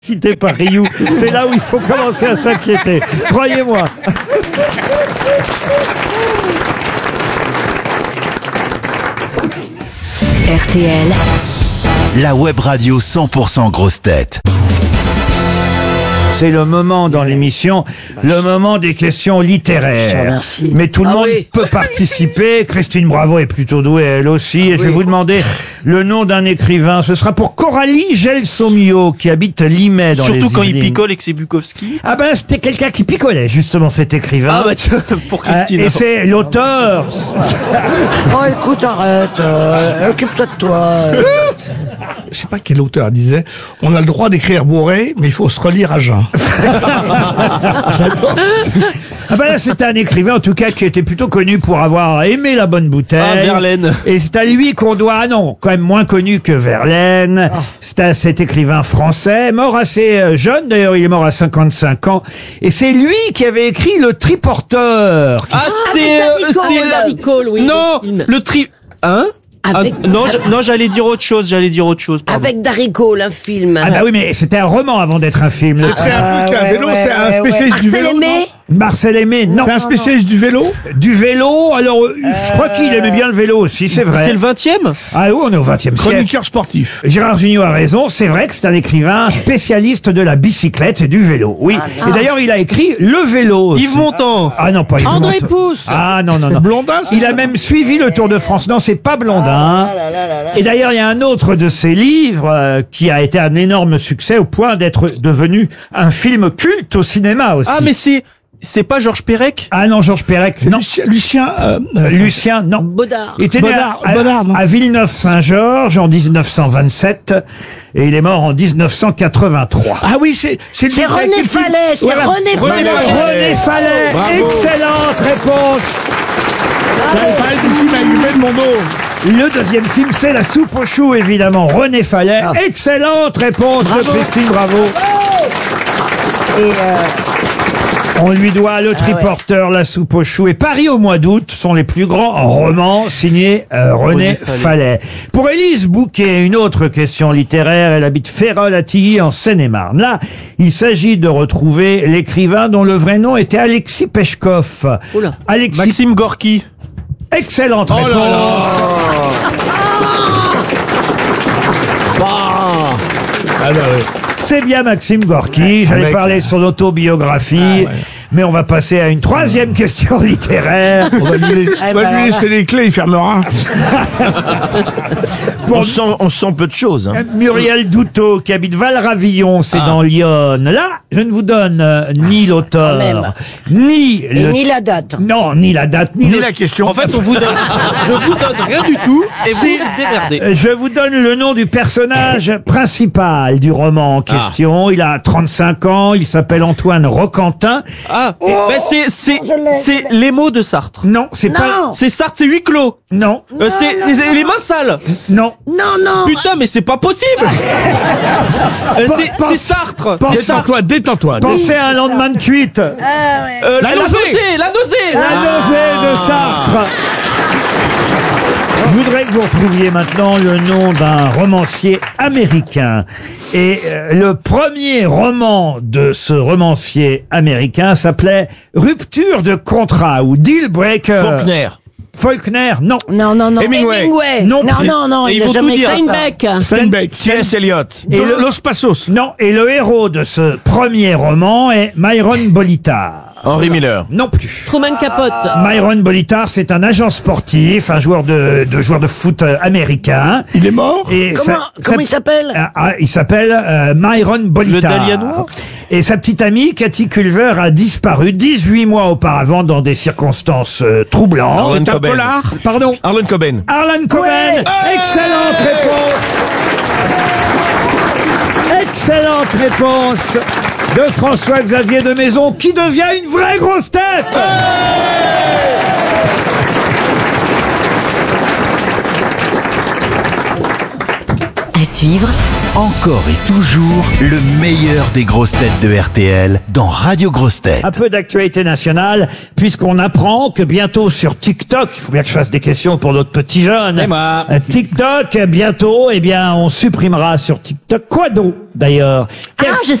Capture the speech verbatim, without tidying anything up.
Cité par Rioux, c'est là où il faut commencer à s'inquiéter. Croyez-moi. R T L, la web radio cent pour cent grosse tête. C'est le moment dans l'émission, le moment des questions littéraires. Mais tout le Ah monde oui. peut participer. Christine Bravo est plutôt douée elle aussi. Et je vais vous demander le nom d'un écrivain. Ce sera pour Coralie Gelsomio qui habite Limay dans les Surtout quand il Yvelines. picole et que c'est Bukowski. Ah ben c'était quelqu'un qui picolait justement cet écrivain. Ah bah tiens, pour Christine. Euh, et c'est l'auteur. Oh, écoute, arrête. euh, Occupe-toi de toi. euh. Je sais pas quel auteur disait, on a le droit d'écrire bourré, mais il faut se relire à jeun. J'adore. Ah ben là c'est un écrivain en tout cas qui était plutôt connu pour avoir aimé la bonne bouteille. Ah, Verlaine. Et c'est à lui qu'on doit, ah non, quand même moins connu que Verlaine. C'est à cet écrivain français, mort assez euh, jeune, d'ailleurs il est mort à cinquante-cinq ans. Et c'est lui qui avait écrit Le Triporteur. Ah, c'est... euh, c'est Darry Cole, oui. Non, le film. le tri... Hein Avec- Ah, non, je- non, j'allais dire autre chose, j'allais dire autre chose, pardon. Avec Darry Cole, un film. Ah bah oui mais c'était un roman avant d'être un film. Le C'est Tri- un truc, un ouais, vélo, ouais, c'est un ouais, spécialiste du Marcel vélo. Aimé. non Marcel Aimé, non. C'est un spécialiste du vélo. Du vélo, alors euh, je crois qu'il aimait bien le vélo aussi, c'est vrai. C'est le vingtième. Ah oui, on est au vingtième siècle. Chroniqueur sportif. Gérard Jugnot a raison, c'est vrai que c'est un écrivain spécialiste de la bicyclette et du vélo. Oui. Et d'ailleurs, il a écrit Le Vélo aussi. Yves Montand. Ah non, pas Yves André Montand. Pousse. Ah non, non, non. Blondin, c'est Il ça a même suivi le Tour de France. Non, c'est pas Blondin. Et d'ailleurs, il y a un autre de ses livres euh, qui a été un énorme succès au point d'être devenu un film culte au cinéma aussi. Ah, mais c'est... C'est pas Georges Perec? Ah non, Georges Perec, non. Lucien, Lucien euh, euh, Lucien, non. Baudard. Il était né Bonnard, à, à- Bonnard, non à Villeneuve-Saint-Georges en dix-neuf cent vingt-sept et il est mort en dix-neuf cent quatre-vingt-trois. Ah oui, c'est c'est lui C'est qui a René écrit le film. Fallet, c'est Voilà. René Fallet. René Fallet, Bravo. excellente réponse. J'avais parlé du film avec Hubert Mondo. Le deuxième film, c'est La soupe aux choux, évidemment. René Fallet, excellente réponse de Christine Bravo. Et euh, On lui doit Le Triporteur, La soupe aux choux et Paris au mois d'août sont les plus grands romans signés euh, René René Fallet. Fallet. Pour Élise Bouquet, une autre question littéraire. Elle habite Férol-Attilly en Seine-et-Marne. Là, il s'agit de retrouver l'écrivain dont le vrai nom était Alexis Peshkov. Oula. Alexis, Maxime Gorky. excellente Oh réponse. là là. Ah bah oui. C'est bien Maxime Gorky. J'allais mec. parler de son autobiographie. Ah ouais. Mais on va passer à une troisième question littéraire. On va lui, Ah, on va bah, lui laisser les clés, il fermera. Pour sent, on sent peu de choses. Hein. Muriel Douteau, qui habite Valravillon, c'est dans l'Yonne. Là, je ne vous donne euh, ni l'auteur, même. ni et le... ni la date. Non, ni la date, ni, Ni le... la question. En fait, on vous donne... Je vous donne rien du tout et vous vous démerdez. Euh, Je vous donne le nom du personnage principal du roman en question. Il a trente-cinq ans, il s'appelle Antoine Roquentin. Ah, bah c'est... C'est c'est les mots de Sartre. Non, c'est pas... Non, C'est Sartre, c'est huis clos. Non, Euh, c'est c'est les mains sales. non. non, non. Putain, mais c'est pas possible. Euh, c'est Pense- c'est Sartre. pense- C'est Sartre. Détends-toi, détends-toi. Pensez à un lendemain de cuite. Ah, ouais. Euh, La la, nausée. nausée, la nausée. La nausée de Sartre. Je voudrais que vous retrouviez maintenant le nom d'un romancier américain. Et euh, le premier roman de ce romancier américain s'appelait Rupture de contrat ou Deal Breaker. Faulkner. Faulkner, non. Non, non, non. Hemingway. Hemingway. Non. Non, plus. non, non, Et il il a faut jamais tout dire. fait ça. Steinbeck. Steinbeck. T S. Eliot. Et le- Los Passos. Non, et le héros de ce premier roman est Myron Bolitar. Henry Miller. Non plus. Truman Capote. Myron Bolitar, c'est un agent sportif, un joueur de, de joueur de foot euh, américain. Il est mort. Et Comment, ça- comment ça- il s'appelle? Ah, ah, il s'appelle euh, Myron Bolitar. Le Dahlia noir. Et sa petite amie, Cathy Culver, a disparu dix-huit mois auparavant dans des circonstances euh, troublantes. Arlen C'est un Coben. polar. Pardon, Arlen Coben. Arlan Coben. Excellente réponse. Excellente réponse de François-Xavier de Maison, qui devient une vraie grosse tête. à suivre Encore et toujours, le meilleur des grosses têtes de R T L dans Radio Grosses Têtes. Un peu d'actualité nationale, puisqu'on apprend que bientôt sur TikTok, il faut bien que je fasse des questions pour notre petit jeune. Et moi. Euh, TikTok, bientôt, eh bien, on supprimera sur TikTok quoi d'autre, d'ailleurs? Ah, je